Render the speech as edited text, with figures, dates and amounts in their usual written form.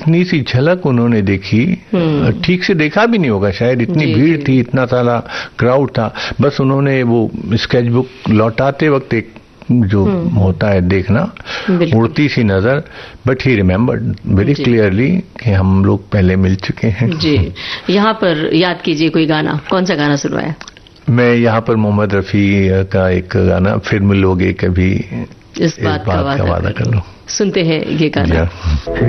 इतनी सी झलक उन्होंने देखी, ठीक से देखा भी नहीं होगा शायद, इतनी भीड़ थी, इतना सारा क्राउड था, बस उन्होंने वो स्केच बुक लौटाते वक्त एक जो होता है देखना, उड़ती सी नजर, but he remembered very clearly कि हम लोग पहले मिल चुके हैं। जी, यहाँ पर याद कीजिए कोई गाना, कौन सा गाना सुनवाया? मैं यहाँ पर मोहम्मद रफी का एक गाना, फिर मिलोगे कभी, इस बात का वादा कर लो, सुनते हैं ये गाना।